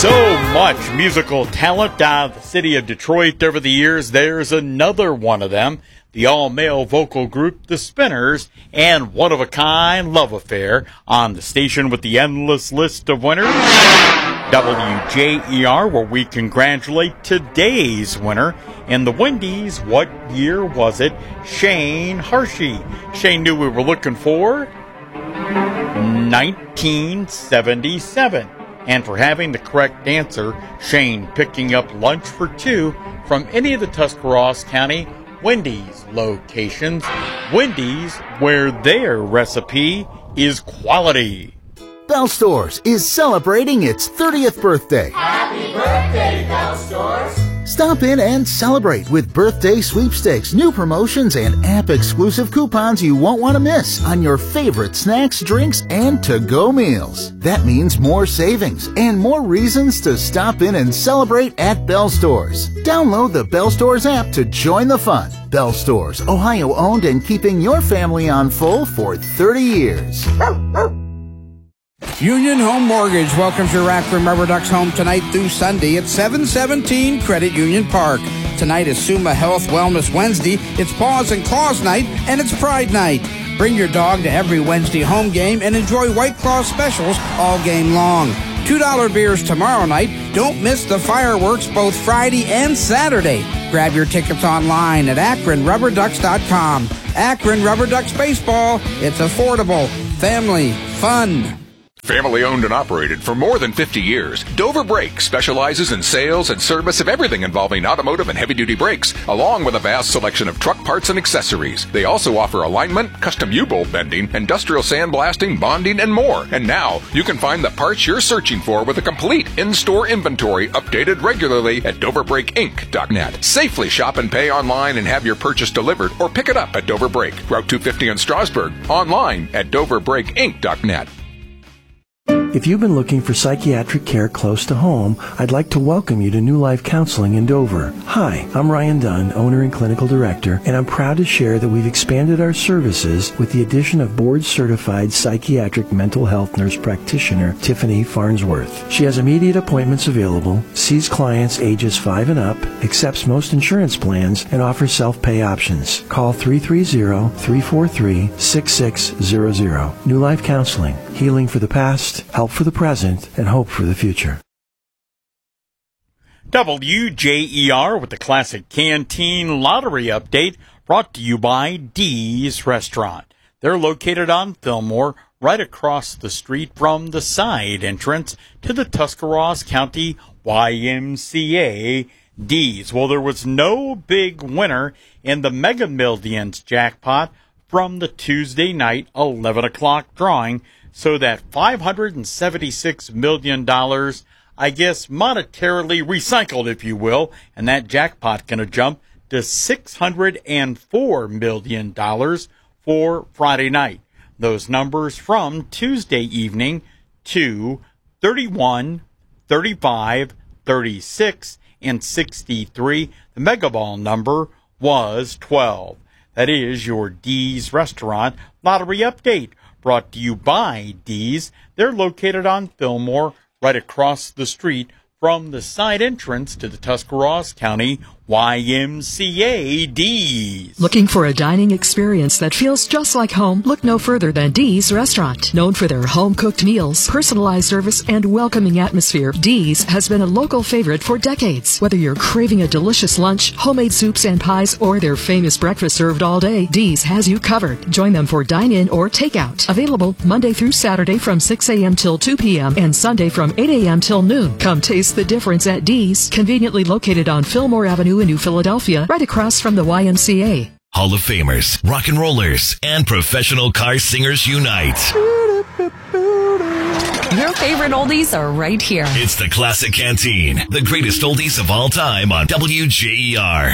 So much musical talent out of the city of Detroit over the years. There's another one of them, the all-male vocal group, The Spinners, and one-of-a-kind love affair on the station with the endless list of winners, WJER, where we congratulate today's winner. And the Wendy's, what year was it? Shane Hershey. Shane knew we were looking for 1977. And for having the correct answer, Shane picking up lunch for two from any of the Tuscarawas County Wendy's locations. Wendy's, where their recipe is quality. Bell Stores is celebrating its 30th birthday. Happy birthday, Bell Stores! Stop in and celebrate with birthday sweepstakes, new promotions, and app-exclusive coupons you won't want to miss on your favorite snacks, drinks, and to-go meals. That means more savings and more reasons to stop in and celebrate at Bell Stores. Download the Bell Stores app to join the fun. Bell Stores, Ohio-owned and keeping your family on full for 30 years. Union Home Mortgage welcomes your Akron Rubber Ducks home tonight through Sunday at 717 Credit Union Park. Tonight is Suma Health Wellness Wednesday, it's Paws and Claws Night, and it's Pride Night. Bring your dog to every Wednesday home game and enjoy White Claw specials all game long. $2 beers tomorrow night. Don't miss the fireworks both Friday and Saturday. Grab your tickets online at AkronRubberDucks.com. Akron Rubber Ducks Baseball. It's affordable, family, fun. Family owned and operated for more than 50 years, Dover Brake specializes in sales and service of everything involving automotive and heavy-duty brakes, along with a vast selection of truck parts and accessories. They also offer alignment, custom U-bolt bending, industrial sandblasting, bonding, and more. And now, you can find the parts you're searching for with a complete in-store inventory updated regularly at DoverBrakeInc.net. Safely shop and pay online and have your purchase delivered, or pick it up at Dover Brake, Route 250 in Strasburg, online at DoverBrakeInc.net. If you've been looking for psychiatric care close to home, I'd like to welcome you to New Life Counseling in Dover. Hi, I'm Ryan Dunn, owner and clinical director, and I'm proud to share that we've expanded our services with the addition of board-certified psychiatric mental health nurse practitioner Tiffany Farnsworth. She has immediate appointments available, sees clients ages 5 and up, accepts most insurance plans, and offers self-pay options. Call 330-343-6600. New Life Counseling, healing for the past, help for the present, and hope for the future. WJER with the Classic Canteen Lottery Update, brought to you by Dee's Restaurant. They're located on Fillmore, right across the street from the side entrance to the Tuscarawas County YMCA. Dee's. Well, there was no big winner in the Mega Millions jackpot from the Tuesday night 11 o'clock drawing, so that $576 million, I guess, monetarily recycled, if you will, and that jackpot going to jump to $604 million for Friday night. Those numbers from Tuesday evening to 31, 35, 36, and 63. The Mega Ball number was 12. That is your Dee's Restaurant Lottery Update, brought to you by Dee's. They're located on Fillmore, right across the street from the side entrance to the Tuscarawas County YMCA. Dee's. Looking for a dining experience that feels just like home? Look no further than Dee's Restaurant. Known for their home-cooked meals, personalized service, and welcoming atmosphere, Dee's has been a local favorite for decades. Whether you're craving a delicious lunch, homemade soups and pies, or their famous breakfast served all day, Dee's has you covered. Join them for dine-in or takeout. Available Monday through Saturday from 6 a.m. till 2 p.m. and Sunday from 8 a.m. till noon. Come taste the difference at Dee's, conveniently located on Fillmore Avenue in New Philadelphia, right across from the YMCA. Hall of Famers, rock and rollers, and professional car singers unite. Your favorite oldies are right here. It's the Classic Canteen, the greatest oldies of all time on WJER.